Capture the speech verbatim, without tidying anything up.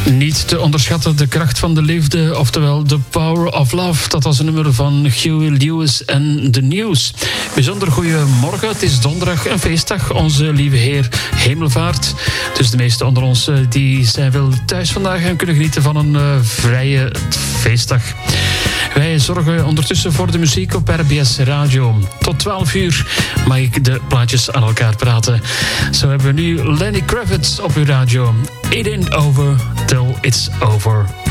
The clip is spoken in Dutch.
Niet te onderschatten de kracht van de liefde, oftewel The Power of Love. Dat was een nummer van Huey Lewis en The News. Bijzonder goeiemorgen, het is donderdag, een feestdag, onze lieve Heer Hemelvaart. Dus de meesten onder ons die zijn wel thuis vandaag en kunnen genieten van een uh, vrije feestdag. Wij zorgen ondertussen voor de muziek op R B S Radio. Tot twaalf uur mag ik de plaatjes aan elkaar praten. Zo hebben we nu Lenny Kravitz op uw radio. It ain't over till it's over.